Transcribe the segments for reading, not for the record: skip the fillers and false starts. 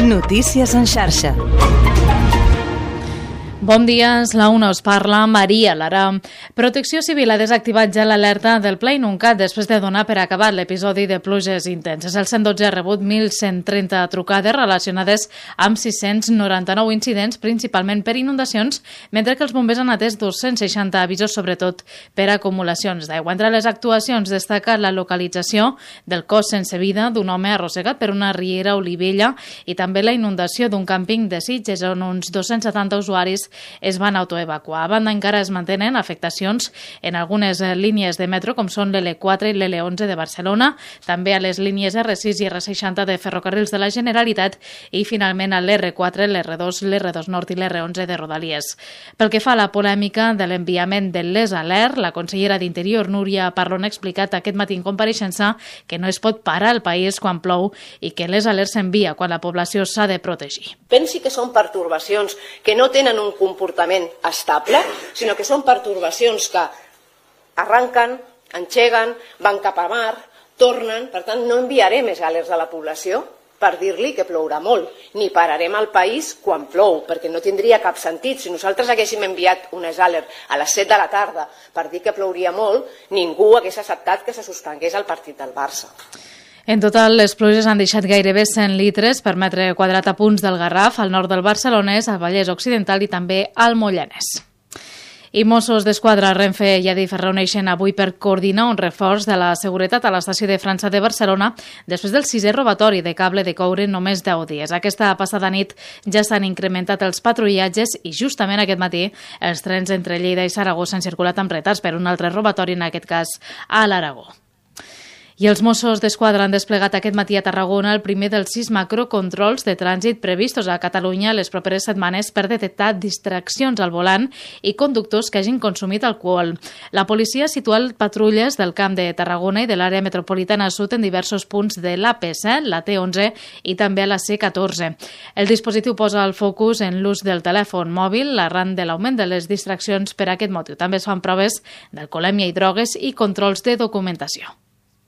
Notícies en xarxa. Bon dia, és la una, us parla Maria Lara. Protecció Civil ha desactivat ja l'alerta del Pla Inuncat després de donar per acabat l'episodi de pluges intenses. El 112 ha rebut 1.130 trucades relacionades amb 699 incidents, principalment per inundacions, mentre que els bombers han atès 260 avisos, sobretot per acumulacions d'aigua. Entre les actuacions destaca la localització del cos sense vida d'un home arrossegat per una riera Olivella i també la inundació d'un càmping de Sitges on uns 270 usuaris es van autoevacuar. A banda, encara es mantenen afectacions en algunes línies de metro, com són l'L4 i l'L11 de Barcelona, també a les línies R6 i R60 de Ferrocarrils de la Generalitat i, finalment, a l'R4, l'R2, l'R2 Nord i l'R11 de Rodalies. Pel que fa a la polèmica de l'enviament de les alert, la consellera d'Interior, Núria Parlon, ha explicat aquest matí en compareixença que no es pot parar el país quan plou i que les alerts s'envia quan la població s'ha de protegir. Pensi que són pertorbacions que no tenen un comportament estable, sinó que són pertorbacions que arranquen, engeguen, van cap a mar, tornen. Per tant, no enviaré més alerts a la població per dir-li que plourà molt, ni pararem el país quan plou, perquè no tindria cap sentit. Si nosaltres haguéssim enviat unes alerts a les 7 de la tarda per dir que plouria molt, ningú hagués acceptat que se suspengués el partit del Barça. En total, les pluges han deixat gairebé 100 litres per metre quadrat a punts del Garraf, al nord del Barcelonès, al Vallès Occidental i també al Moianès. I Mossos d'Esquadra, Renfe i Adif es reuneixen avui per coordinar un reforç de la seguretat a l'estació de França de Barcelona després del 6è robatori de cable de coure en només 10 dies. Aquesta passada nit ja s'han incrementat els patrullatges i justament aquest matí els trens entre Lleida i Saragossa han circulat amb retards per un altre robatori, en aquest cas a l'Aragó. I els Mossos d'Esquadra han desplegat aquest matí a Tarragona el primer dels 6 macrocontrols de trànsit previstos a Catalunya les properes setmanes per detectar distraccions al volant i conductors que hagin consumit alcohol. La policia ha situat patrulles del Camp de Tarragona i de l'àrea metropolitana sud en diversos punts de l'AP7, la T11 i també a la C14. El dispositiu posa el focus en l'ús del telèfon mòbil arran de l'augment de les distraccions per aquest motiu. També es fan proves d'alcoholèmia i drogues i controls de documentació.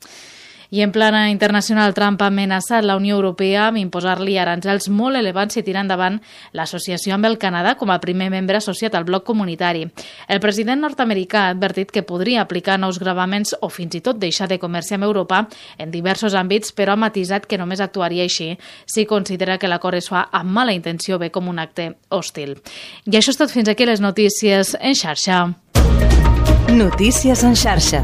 I en plana internacional, Trump ha amenaçat la Unió Europea amb imposar-li aranzels molt elevats si tira endavant l'associació amb el Canadà com a primer membre associat al bloc comunitari. El president nord-americà ha advertit que podria aplicar nous gravaments o fins i tot deixar de comerciar amb Europa en diversos àmbits, però ha matisat que només actuaria així si considera que l'acord es fa amb mala intenció bé com un acte hostil. I això és tot, fins aquí les notícies en xarxa. Notícies en xarxa.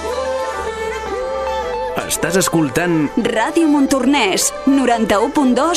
Estàs escoltant Ràdio Montornès, 91.2